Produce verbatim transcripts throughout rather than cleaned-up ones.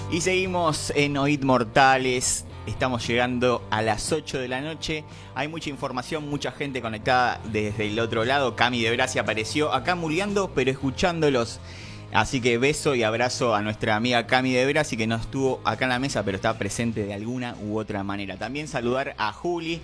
Y seguimos en Oíd Mortales. Estamos llegando a las ocho de la noche. Hay mucha información, mucha gente conectada desde el otro lado. Cami de Brasia apareció acá muriendo, pero escuchándolos. Así que beso y abrazo a nuestra amiga Cami de Brasia, que no estuvo acá en la mesa, pero está presente de alguna u otra manera. También saludar a Juli.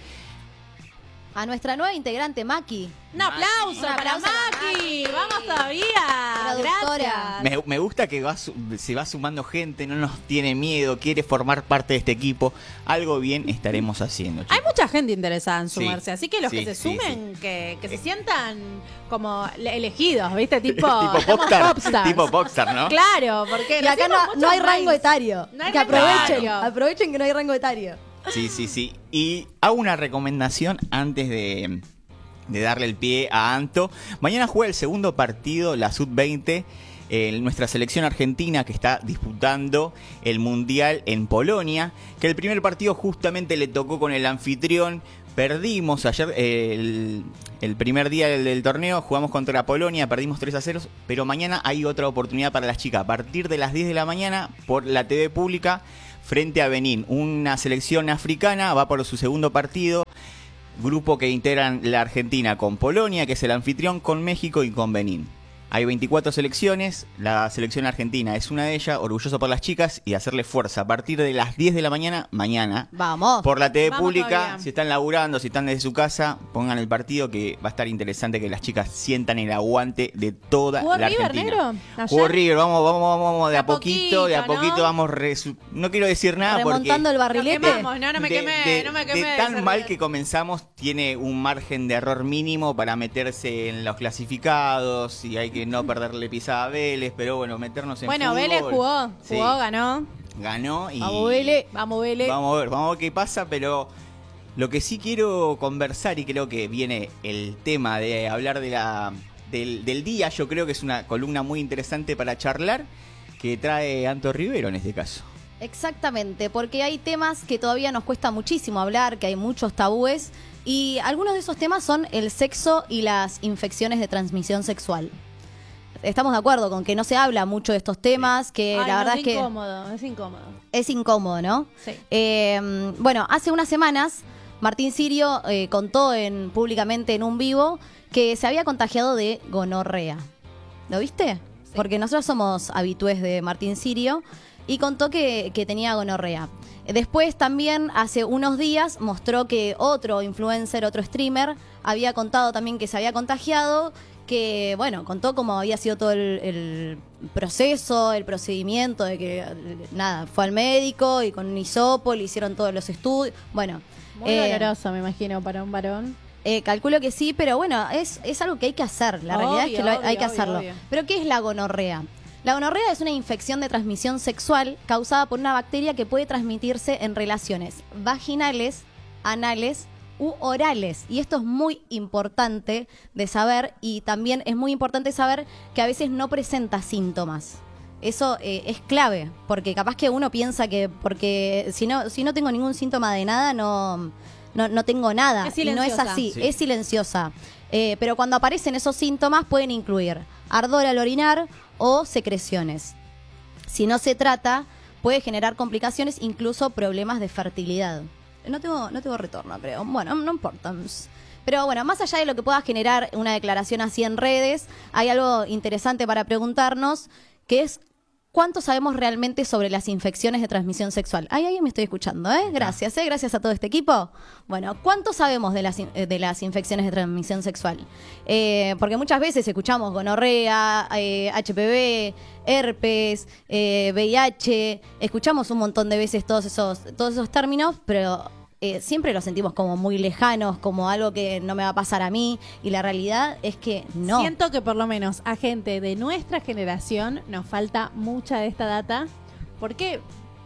A nuestra nueva integrante, Maki. Un aplauso, Un para aplauso Maki. para Maki. Vamos todavía. Productora. Gracias. Me, me gusta que va, se va sumando gente, no nos tiene miedo, quiere formar parte de este equipo. Algo bien estaremos haciendo, chicos. Hay mucha gente interesada en sumarse, Sí, así que los sí, que se sí, sumen, sí. Que, que se sientan como elegidos, ¿viste? Tipo, tipo somos popstar, popstars. tipo popstar, ¿no? Claro, porque Y acá no, no hay rango etario. No hay que rango aprovechen, etario. aprovechen que no hay rango etario. Sí, sí, sí. Y hago una recomendación antes de, de darle el pie a Anto. Mañana juega el segundo partido, la sub veinte, eh, nuestra selección argentina que está disputando el Mundial en Polonia, que el primer partido justamente le tocó con el anfitrión. Perdimos ayer eh, el, el primer día del, del torneo, jugamos contra Polonia, perdimos tres a cero, pero mañana hay otra oportunidad para las chicas. A partir de las diez de la mañana, por la T V pública, frente a Benín, una selección africana, va por su segundo partido, grupo que integran la Argentina con Polonia, que es el anfitrión, con México y con Benín. Hay veinticuatro selecciones, la selección argentina es una de ellas, orgulloso por las chicas y hacerle fuerza a partir de las diez de la mañana, mañana, Vamos. por la T V Vamos pública. todavía. Si están laburando, si están desde su casa, pongan el partido, que va a estar interesante que las chicas sientan el aguante de toda ¿Jugó la River, Argentina. negro, ayer? Jugó River, vamos, vamos, vamos, vamos de De a a poquito, de a poquito, poquito ¿no? vamos, resu- no quiero decir nada Remontando el porque Nos barrilete. quemamos, no, no me de, quemé, de- no me de quemé. tan ese mal River. que comenzamos, tiene un margen de error mínimo para meterse en los clasificados y hay que no perderle pisada a Vélez, pero bueno, meternos en Bueno, fútbol. Vélez jugó, Sí, jugó, ganó. ganó y Vamos, Vélez. Vamos, Vélez. vamos a ver, vamos a ver qué pasa, pero lo que sí quiero conversar, y creo que viene el tema de hablar de la del, del día, yo creo que es una columna muy interesante para charlar, que trae Anto Rivero en este caso. Exactamente, porque hay temas que todavía nos cuesta muchísimo hablar, que hay muchos tabúes, y algunos de esos temas son el sexo y las infecciones de transmisión sexual. Estamos de acuerdo con que no se habla mucho de estos temas, que Ay, la no, verdad es es que incómodo, es incómodo. es incómodo, ¿no? Sí. Eh, bueno, hace unas semanas Martín Sirio eh, contó en, públicamente en un vivo que se había contagiado de gonorrea. ¿Lo viste? Sí. Porque nosotros somos habitués de Martín Sirio y contó que, que tenía gonorrea. Después también hace unos días mostró que otro influencer, otro streamer, había contado también que se había contagiado, que bueno, contó cómo había sido todo el, el proceso, el procedimiento de que nada, fue al médico y con un hisopo le hicieron todos los estudios. Bueno, Muy eh, doloroso, me imagino, para un varón. eh, calculo que sí, pero bueno, es, es algo que hay que hacer. La Obvio, realidad es que lo hay, obvio, hay que obvio, hacerlo. obvio. Pero ¿qué es la gonorrea? La gonorrea es una infección de transmisión sexual causada por una bacteria que puede transmitirse en relaciones vaginales, anales u orales. Y esto es muy importante de saber, y también es muy importante saber que a veces no presenta síntomas. Eso eh, es clave, porque capaz que uno piensa que porque si no, si no tengo ningún síntoma de nada, no, no, no tengo nada. Es Y no es silenciosa. así, Sí. es silenciosa. Eh, pero cuando aparecen esos síntomas pueden incluir ardor al orinar o secreciones. Si no se trata, puede generar complicaciones, incluso problemas de fertilidad. No tengo, no tengo retorno, creo. Bueno, no importa. Pero bueno, más allá de lo que pueda generar una declaración así en redes, hay algo interesante para preguntarnos, que es ¿cuánto sabemos realmente sobre las infecciones de transmisión sexual? Ay, ahí me estoy escuchando, ¿eh? Gracias, ¿eh? Gracias a todo este equipo. Bueno, ¿cuánto sabemos de las, in- de las infecciones de transmisión sexual? Eh, porque muchas veces escuchamos gonorrea, eh, H P V, herpes, eh, V I H, escuchamos un montón de veces todos esos, todos esos términos, pero eh, siempre los sentimos como muy lejanos, como algo que no me va a pasar a mí, y la realidad es que no. Siento que por lo menos a gente de nuestra generación nos falta mucha de esta data, porque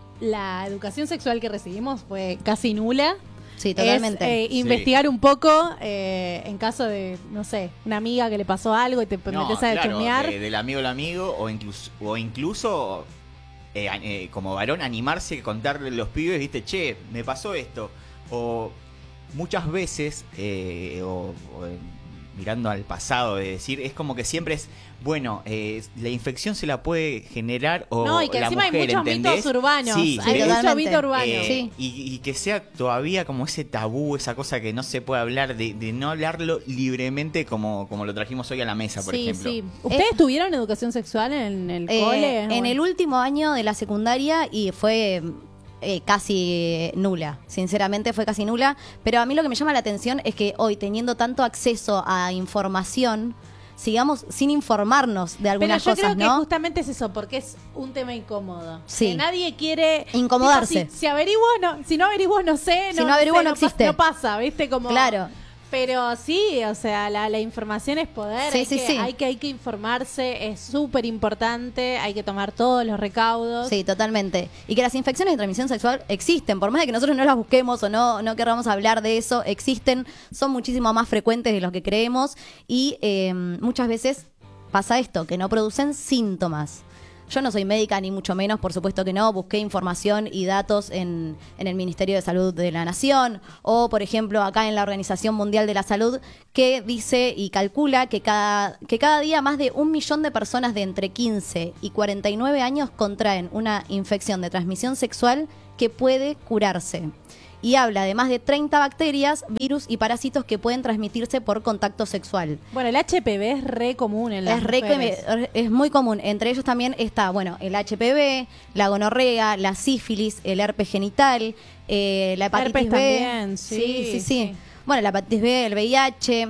la educación sexual que recibimos fue casi nula. Sí, totalmente. Es, eh, Sí. investigar un poco eh, en caso de, no sé, una amiga que le pasó algo y te No, metes a claro, chusmear. de- del amigo al amigo, o incluso, o incluso eh, a- eh, como varón animarse a contarle a los pibes, viste, che, me pasó esto. O muchas veces, eh, o, o, eh, mirando al pasado, de decir, es como que siempre es, bueno, eh, la infección se la puede generar o No, y que la encima mujer, hay muchos ¿entendés? mitos urbanos. Sí, Hay ¿entendés? mucho mito urbano. Eh, Sí. y, y que sea todavía como ese tabú, esa cosa que no se puede hablar, de, de no hablarlo libremente como, como lo trajimos hoy a la mesa, por Sí, ejemplo. sí. ¿Ustedes tuvieron educación sexual en el Eh, cole? en el último año de la secundaria y fue eh, casi nula, sinceramente fue casi nula, pero a mí lo que me llama la atención es que hoy, teniendo tanto acceso a información, sigamos sin informarnos de algunas Pero yo cosas, creo ¿no? que justamente es eso, porque es un tema incómodo. Sí. Que nadie quiere Incomodarse. tipo, si, si averiguo, no, si no averiguo, no sé. Si no averiguo, sé, no pa- existe. No pasa, ¿viste? Como, Claro. Pero sí, o sea, la, la información es poder. Sí, hay, sí, que, sí. hay que hay que informarse, es súper importante, hay que tomar todos los recaudos. Sí, totalmente. Y que las infecciones de transmisión sexual existen, por más de que nosotros no las busquemos o no, no queramos hablar de eso, existen, son muchísimo más frecuentes de los que creemos y eh, muchas veces pasa esto, que no producen síntomas. Yo no soy médica, ni mucho menos, por supuesto que no. Busqué información y datos en, en el Ministerio de Salud de la Nación o, por ejemplo, acá en la Organización Mundial de la Salud, que dice y calcula que cada, que cada día más de un millón de personas de entre quince y cuarenta y nueve años contraen una infección de transmisión sexual que puede curarse. Y habla de más de treinta bacterias, virus y parásitos que pueden transmitirse por contacto sexual. Bueno, el H P V es re común en las Es, re mujeres. que- es muy común. Entre ellos también está, bueno, el H P V, la gonorrea, la sífilis, el herpes genital, eh, la hepatitis Herpes B. también, sí, sí, sí, sí. sí. Bueno, la hepatitis B, el V I H.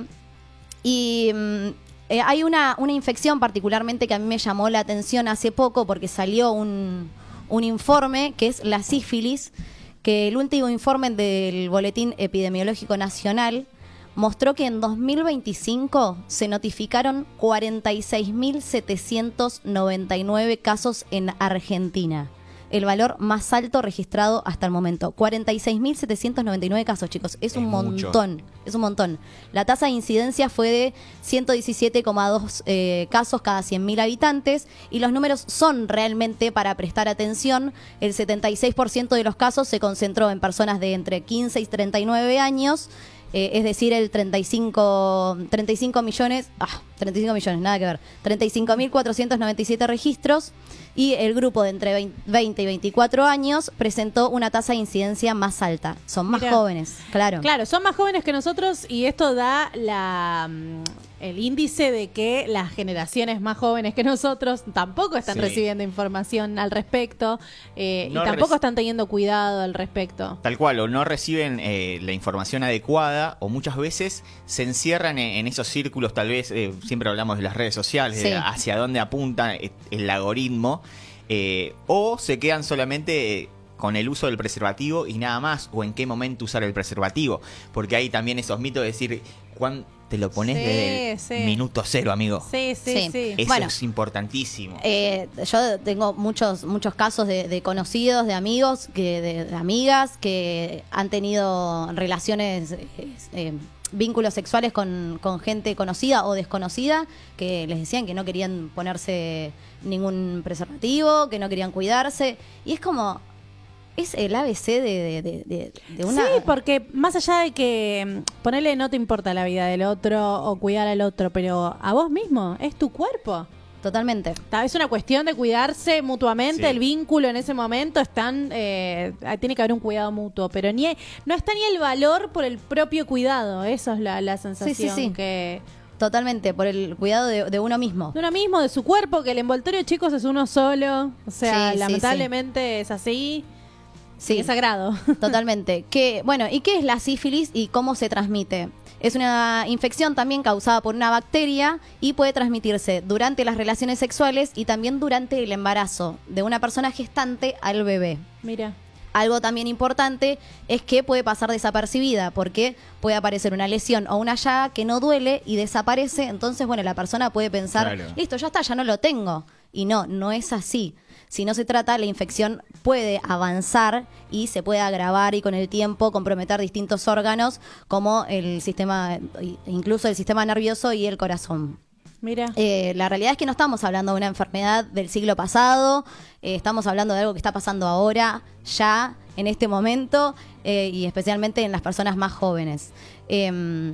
Y mm, eh, hay una, una infección particularmente que a mí me llamó la atención hace poco porque salió un, un informe que es la sífilis, que el último informe del Boletín Epidemiológico Nacional mostró que en dos mil veinticinco se notificaron cuarenta y seis mil setecientos noventa y nueve casos en Argentina. El valor más alto registrado hasta el momento. cuarenta y seis mil setecientos noventa y nueve casos, chicos. Es, Es un mucho. montón. Es un montón. La tasa de incidencia fue de ciento diecisiete coma dos eh, casos cada cien mil habitantes y los números son realmente para prestar atención. El setenta y seis por ciento de los casos se concentró en personas de entre quince y treinta y nueve años. Eh, es decir, el treinta y cinco, treinta y cinco millones, ah, treinta y cinco millones, nada que ver, treinta y cinco mil cuatrocientos noventa y siete registros y el grupo de entre veinte y veinticuatro años presentó una tasa de incidencia más alta. Son más Mirá. jóvenes, claro. Claro, son más jóvenes que nosotros y esto da la mm, el índice de que las generaciones más jóvenes que nosotros tampoco están Sí. recibiendo información al respecto eh, No y tampoco reci- están teniendo cuidado al respecto. Tal cual, o no reciben eh, la información adecuada, o muchas veces se encierran en, en esos círculos, tal vez, eh, siempre hablamos de las redes sociales, Sí. de hacia dónde apunta eh, el algoritmo, eh, o se quedan solamente eh, con el uso del preservativo y nada más, o en qué momento usar el preservativo, porque hay también esos mitos de decir, ¿cuándo te lo pones Sí, desde el sí. minuto cero, amigo? Sí, sí, Sí. sí. Eso Bueno. es importantísimo. Eh, yo tengo muchos muchos casos de, de conocidos, de amigos, que de, de amigas que han tenido relaciones, eh, eh, vínculos sexuales con, con gente conocida o desconocida, que les decían que no querían ponerse ningún preservativo, que no querían cuidarse. Y es como, es el A B C de, de, de, de- de una... Sí, porque más allá de que mm, ponerle no te importa la vida del otro o cuidar al otro, pero a vos mismo, es tu cuerpo. Totalmente. Ta- Es una cuestión de cuidarse mutuamente, Sí. el vínculo en ese momento están, eh, tiene que haber un cuidado mutuo, pero ni no está ni el valor por el propio cuidado, eso es la, la sensación sí. que Totalmente, por el cuidado de, de uno mismo. de uno mismo, de su cuerpo, que el envoltorio, chicos, es uno solo, o sea, Sí, sí, lamentablemente es así, Sí. es sagrado. Totalmente. Que, bueno, ¿y qué es la sífilis y cómo se transmite? Es una infección también causada por una bacteria y puede transmitirse durante las relaciones sexuales y también durante el embarazo de una persona gestante al bebé. Mira. Algo también importante es que puede pasar desapercibida porque puede aparecer una lesión o una llaga que no duele y desaparece. Entonces, bueno, la persona puede pensar, Claro. listo, ya está, ya no lo tengo. Y no, no es así. Si no se trata, la infección puede avanzar y se puede agravar y con el tiempo comprometer distintos órganos como el sistema, incluso el sistema nervioso y el corazón. Mira. Eh, la realidad es que no estamos hablando de una enfermedad del siglo pasado, eh, estamos hablando de algo que está pasando ahora, ya, en este momento, eh, y especialmente en las personas más jóvenes. Eh,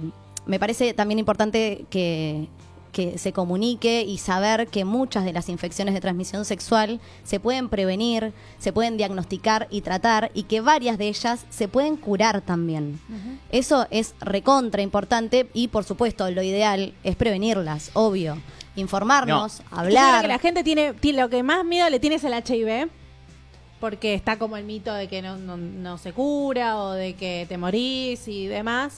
me parece también importante que, que se comunique y saber que muchas de las infecciones de transmisión sexual se pueden prevenir, se pueden diagnosticar y tratar, y que varias de ellas se pueden curar también. Uh-huh. Eso es recontra importante y, por supuesto, lo ideal es prevenirlas, obvio. Informarnos, no. hablar. Yo creo que la gente tiene, tiene, lo que más miedo le tiene es el H I V, porque está como el mito de que no, no, no se cura o de que te morís y demás.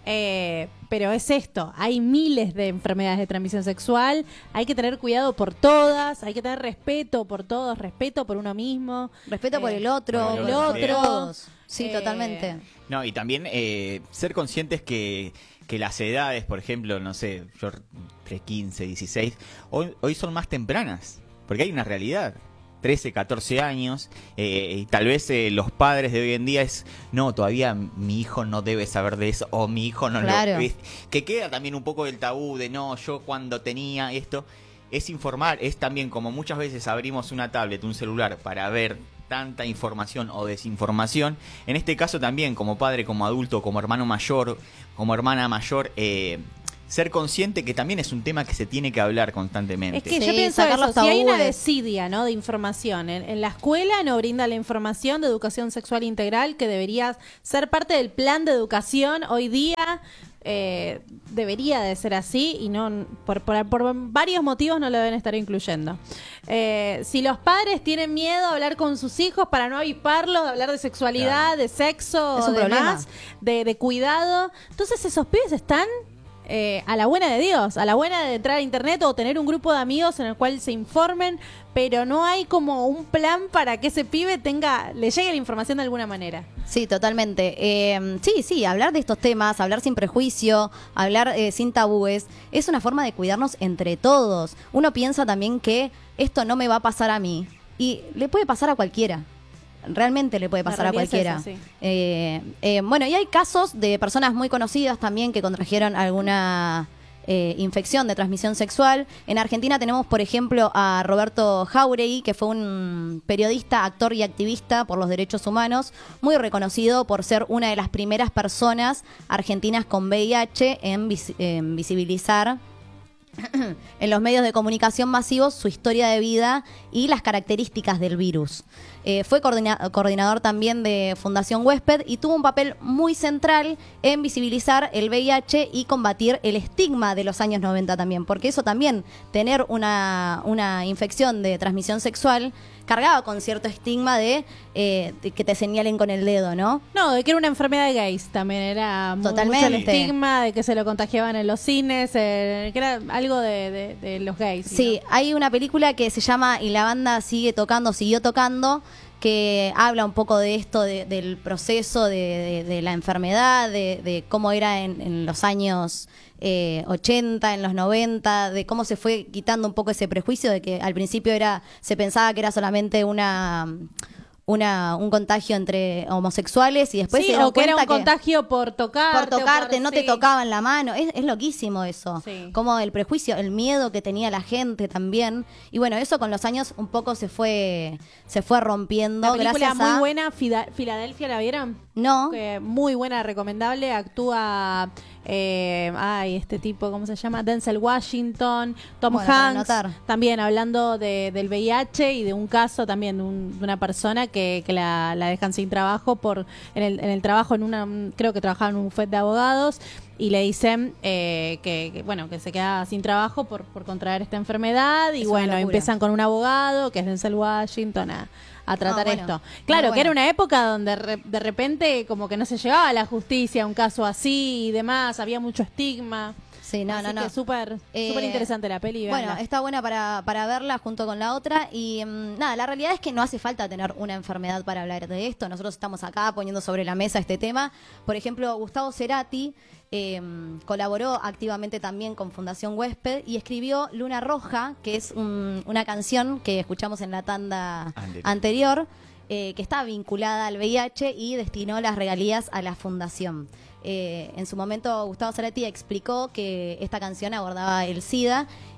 Eh, pero es esto, hay miles de enfermedades de transmisión sexual, hay que tener cuidado por todas, hay que tener respeto por todos, respeto por uno mismo, respeto eh, por el otro, por el otro. Todos. Sí, eh, totalmente. No, y también eh, ser conscientes que, que las edades, por ejemplo, no sé, yo entre quince, dieciséis, hoy, hoy son más tempranas, porque hay una realidad. trece, catorce años, eh, y tal vez eh, los padres de hoy en día es, no, todavía mi hijo no debe saber de eso, o mi hijo no claro. lo... Que queda también un poco el tabú de, no, yo cuando tenía esto, es informar, es también como muchas veces abrimos una tablet, un celular, para ver tanta información o desinformación, en este caso también como padre, como adulto, como hermano mayor, como hermana mayor, eh, ser consciente que también es un tema que se tiene que hablar constantemente. Es que sí, yo pienso eso, si hay una desidia, ¿no?, de información, en, en la escuela no brinda la información de educación sexual integral que debería ser parte del plan de educación hoy día. Eh, debería de ser así y no por, por, por varios motivos no lo deben estar incluyendo. Eh, si los padres tienen miedo a hablar con sus hijos para no avisparlos, de hablar de sexualidad, claro. de sexo, es un demás, de, de cuidado, entonces esos pibes están Eh, a la buena de Dios, a la buena de entrar a internet o tener un grupo de amigos en el cual se informen, pero no hay como un plan para que ese pibe tenga, le llegue la información de alguna manera. Sí, totalmente. Eh, sí, sí, hablar de estos temas, hablar sin prejuicio, hablar eh, sin tabúes, es una forma de cuidarnos entre todos. Uno piensa también que esto no me va a pasar a mí y le puede pasar a cualquiera. Realmente le puede pasar a cualquiera. Es eso, sí. eh, eh, bueno, y hay casos de personas muy conocidas también que contrajeron alguna eh, infección de transmisión sexual. En Argentina tenemos, por ejemplo, a Roberto Jauregui, que fue un periodista, actor y activista por los derechos humanos, muy reconocido por ser una de las primeras personas argentinas con V I H en, vis- en visibilizar en los medios de comunicación masivos su historia de vida y las características del virus. Eh, fue coordina- coordinador también de Fundación Huésped y tuvo un papel muy central en visibilizar el V I H y combatir el estigma de los años noventa también, porque eso también, tener una, una infección de transmisión sexual cargaba con cierto estigma de, eh, de que te señalen con el dedo, ¿no? No, de que era una enfermedad de gays también, era totalmente mucho el estigma de que se lo contagiaban en los cines, eh, que era algo de, de, de los gays. Sí, ¿no? Hay una película que se llama Y la banda sigue tocando, siguió tocando, que habla un poco de esto, de, del proceso de, de, de la enfermedad, de, de cómo era en, en los años eh, ochenta, en los noventa, de cómo se fue quitando un poco ese prejuicio de que al principio era se pensaba que era solamente una... Una, un contagio entre homosexuales y después sí, se dieron o que era un que contagio por tocarte. Por tocarte, por, no sí. te tocaban la mano. Es, es loquísimo eso. Sí. Como el prejuicio, el miedo que tenía la gente también. Y bueno, eso con los años un poco se fue se fue rompiendo. La película gracias muy a... buena, Fida- Filadelfia, ¿la vieron? No. Que muy buena, recomendable. Actúa... Eh, ay, este tipo, ¿cómo se llama? Denzel Washington, Tom bueno, Hanks, también hablando de, del V I H y de un caso también de, un, de una persona que, que la, la dejan sin trabajo por en el, en el trabajo en una, creo que trabajaba en un bufete de abogados y le dicen eh, que, que bueno que se queda sin trabajo por, por contraer esta enfermedad y es bueno, empiezan con un abogado que es Denzel Washington a a tratar oh, bueno, esto. Claro, bueno. que era una época donde re, de repente como que no se llegaba a la justicia un caso así y demás, había mucho estigma. Sí, no, Así no, no. que súper eh, súper interesante la peli. Bueno, véanla. está buena para, para verla junto con la otra. Y mmm, nada, la realidad es que no hace falta tener una enfermedad para hablar de esto. Nosotros estamos acá poniendo sobre la mesa este tema. Por ejemplo, Gustavo Cerati eh, colaboró activamente también con Fundación Huésped y escribió Luna Roja, que es un, una canción que escuchamos en la tanda anterior. anterior eh, que está vinculada al V I H y destinó las regalías a la fundación. Eh, en su momento Gustavo Cerati explicó que esta canción abordaba el SIDA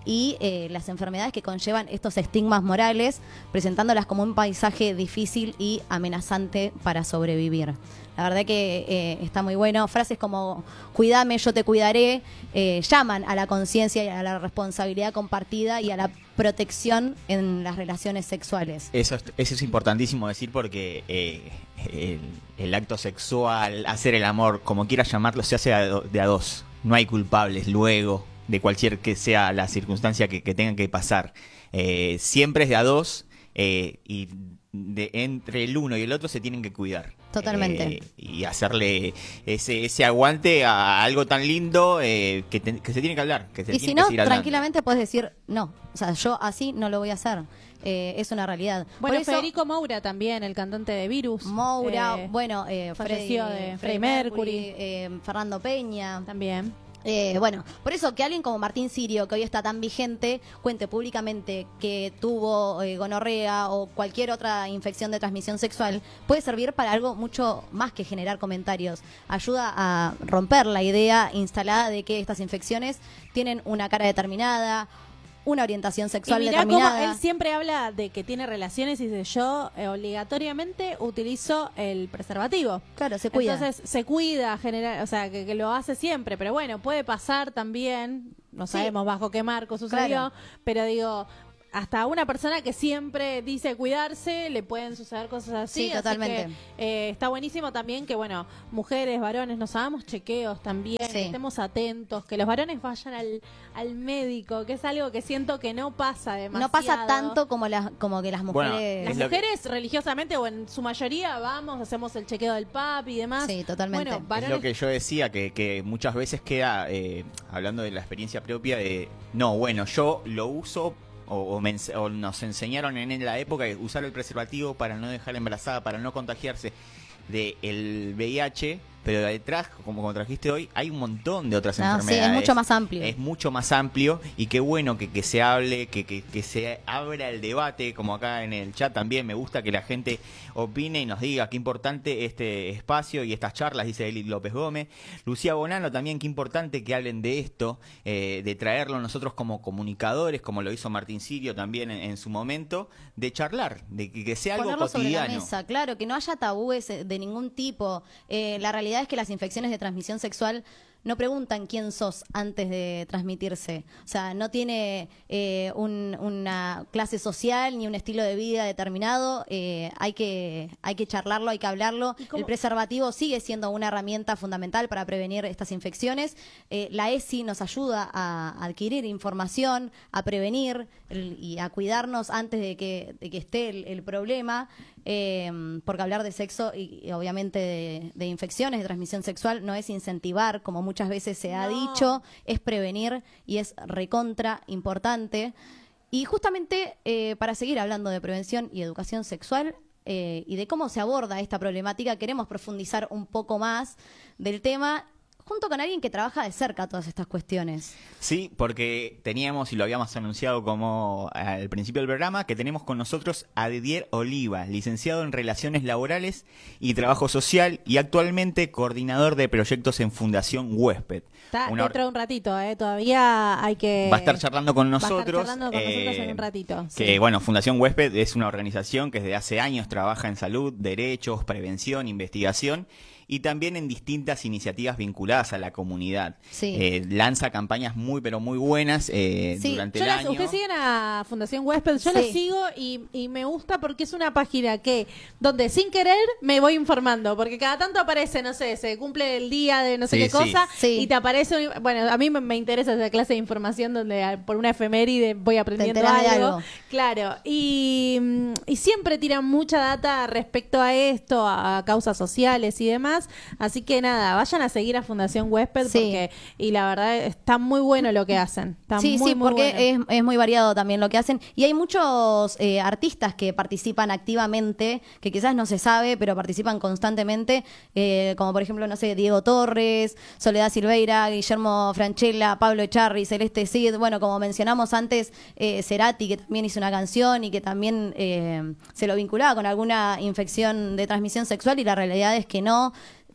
y eh, las enfermedades que conllevan estos estigmas morales, presentándolas como un paisaje difícil y amenazante para sobrevivir. La verdad que eh, está muy bueno. Frases como cuídame, yo te cuidaré, eh, llaman a la conciencia y a la responsabilidad compartida y a la protección en las relaciones sexuales. Eso es, eso es importantísimo decir porque eh, el, el acto sexual, hacer el amor, como quieras llamarlo, se hace de a, de a dos. No hay culpables luego de cualquier que sea la circunstancia que, que tengan que pasar. Eh, siempre es de a dos eh, y de, entre el uno y el otro se tienen que cuidar. Totalmente. Eh, y hacerle ese, ese aguante a algo tan lindo eh, que, te, que se tiene que hablar. Que se y tiene si no, que seguir tranquilamente puedes decir, no, o sea, yo así no lo voy a hacer. Eh, es una realidad. Bueno, Por eso, Federico Moura también, el cantante de Virus. Moura, eh, bueno, eh, falleció Freddie- de Freddie Freddie Mercury. eh, Fernando Peña. También. Eh, bueno, por eso que alguien como Martín Sirio, que hoy está tan vigente, cuente públicamente que tuvo eh, gonorrea o cualquier otra infección de transmisión sexual, puede servir para algo mucho más que generar comentarios. Ayuda a romper la idea instalada de que estas infecciones tienen una cara determinada, una orientación sexual y mirá determinada. cómo él siempre habla de que tiene relaciones y dice yo eh, obligatoriamente utilizo el preservativo. Claro, se cuida. Entonces se cuida, general, o sea, que, que lo hace siempre, pero bueno, puede pasar también, no Sí. sabemos bajo qué marco sucedió, Claro. pero digo, hasta a una persona que siempre dice cuidarse, le pueden suceder cosas así. Sí, así totalmente. que, eh, está buenísimo también que, bueno, mujeres, varones, nos hagamos chequeos también, Sí. que estemos atentos, que los varones vayan al, al médico, que es algo que siento que no pasa demasiado. No pasa tanto como las como que las Bueno, mujeres. Las Es lo que- mujeres religiosamente o en su mayoría vamos, hacemos el chequeo del P A P y demás. Sí, totalmente. Bueno, Es varones, lo que yo decía, que, que muchas veces queda, eh, hablando de la experiencia propia, de, no, bueno, yo lo uso, o, o, me ens- o nos enseñaron en la época de usar el preservativo para no dejar embarazada, para no contagiarse del V I H, pero detrás, como, como trajiste hoy, hay un montón de otras No, sí, es enfermedades. mucho más amplio. Es mucho más amplio y qué bueno que, que se hable, que, que, que se abra el debate, como acá en el chat también. Me gusta que la gente opine y nos diga qué importante este espacio y estas charlas, dice Eli López Gómez. Lucía Bonano también, qué importante que hablen de esto, eh, de traerlo nosotros como comunicadores, como lo hizo Martín Sirio también en, en su momento, de charlar, de que, que sea algo Ponerlo sobre la cotidiano. mesa, claro, que no haya tabúes eh, de ningún tipo. Eh, la realidad es que las infecciones de transmisión sexual no preguntan quién sos antes de transmitirse. O sea, no tiene eh, un- una clase social ni un estilo de vida determinado. Eh, hay que hay que charlarlo, hay que hablarlo. cómo- El preservativo sigue siendo una herramienta fundamental para prevenir estas infecciones. Eh, la E S I nos ayuda a adquirir información, a prevenir el- y a cuidarnos antes de que, de que esté el, el problema. Eh, porque hablar de sexo y, y obviamente de, de infecciones de transmisión sexual no es incentivar, como muchas veces se ha No. dicho, es prevenir y es recontra importante. Y justamente eh, para seguir hablando de prevención y educación sexual eh, y de cómo se aborda esta problemática, queremos profundizar un poco más del tema junto con alguien que trabaja de cerca todas estas cuestiones. Sí, porque teníamos, y lo habíamos anunciado como al principio del programa, que tenemos con nosotros a Didier Oliva, licenciado en Relaciones Laborales y Trabajo Social y actualmente coordinador de proyectos en Fundación Huésped. está Una or- dentro de un ratito, ¿eh? Todavía hay que... Va a estar charlando con va a estar nosotros. charlando con nosotros eh, en un ratito. Que sí. bueno, Fundación Huésped es una organización que desde hace años trabaja en salud, derechos, prevención, investigación y también en distintas iniciativas vinculadas a la comunidad. Sí. Eh, lanza campañas muy pero muy buenas eh, Sí, durante Yo el las- año. ustedes siguen a Fundación Huésped, yo Sí. la sigo y, y me gusta porque es una página que, donde sin querer me voy informando, porque cada tanto aparece, no sé, se cumple el día de no sé Sí, qué sí. cosa Sí. y te aparece, un- bueno, a mí me, me interesa esa clase de información donde ah, por una efeméride voy aprendiendo enterás de algo. algo. Claro, y, mm, y siempre tiran mucha data respecto a esto, a, a causas sociales y demás, así que nada, vayan a seguir a Fundación Huésped Sí. porque, y la verdad está muy bueno lo que hacen. Está Sí, muy, sí, muy porque bueno. es, es muy variado también lo que hacen. Y hay muchos eh, artistas que participan activamente, que quizás no se sabe, pero participan constantemente, eh, como por ejemplo, no sé, Diego Torres, Soledad Silveira, Guillermo Franchella, Pablo Echarri, Celeste Cid, bueno, como mencionamos antes, eh, Cerati, que también hizo una canción y que también eh, se lo vinculaba con alguna infección de transmisión sexual y la realidad es que no.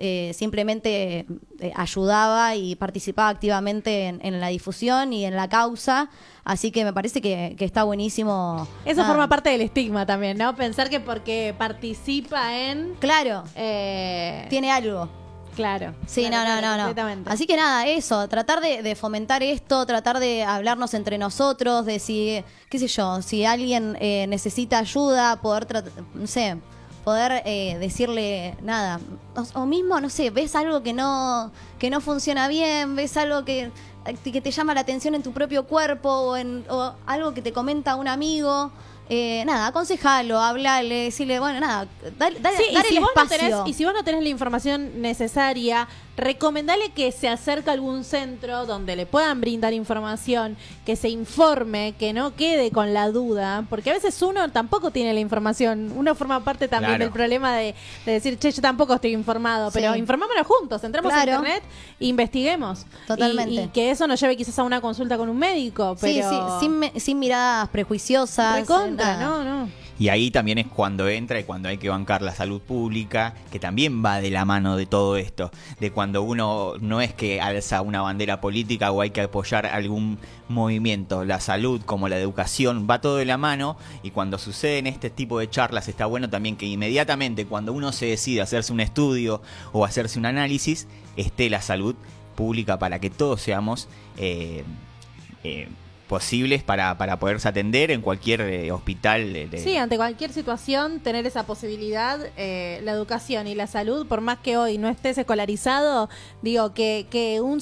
eh, simplemente eh, ayudaba y participaba activamente en, en la difusión y en la causa. Así que me parece que, que está buenísimo. Eso Nada. forma parte del estigma también, ¿no? Pensar que porque participa en... Claro, eh, tiene algo. Claro. Sí, claro, no, no, claro, no, no. completamente. Así que nada, eso, tratar de, de fomentar esto, tratar de hablarnos entre nosotros, de si, qué sé yo, si alguien eh, necesita ayuda, poder, trat- no sé, poder eh, decirle nada. O, o mismo, no sé, ves algo que no, que no funciona bien, ves algo que, que te llama la atención en tu propio cuerpo o, en, o algo que te comenta un amigo. Eh, nada, aconsejalo, hablale, decirle, bueno, nada, dale, dale, Sí, y dale si el vos no espacio. tenés- y si vos no tenés la información necesaria, recomendale que se acerque a algún centro donde le puedan brindar información, que se informe, que no quede con la duda, porque a veces uno tampoco tiene la información, uno forma parte también Claro. del problema de, de decir, che, yo tampoco estoy informado, Sí. pero informémonos juntos, entremos Claro. a internet e investiguemos. Totalmente. Y, y que eso nos lleve quizás a una consulta con un médico, pero... Sí, sí, sin, me- sin miradas prejuiciosas. Recontra, nada. no, no. Y ahí también es cuando entra y cuando hay que bancar la salud pública, que también va de la mano de todo esto, de cuando uno no es que alza una bandera política o hay que apoyar algún movimiento, la salud como la educación va todo de la mano, y cuando suceden este tipo de charlas está bueno también que inmediatamente cuando uno se decide hacerse un estudio o hacerse un análisis, esté la salud pública para que todos seamos... Eh, eh, posibles para, para poderse atender en cualquier eh, hospital. De, de- Sí, ante cualquier situación, tener esa posibilidad, eh, la educación y la salud, por más que hoy no estés escolarizado, digo que, que un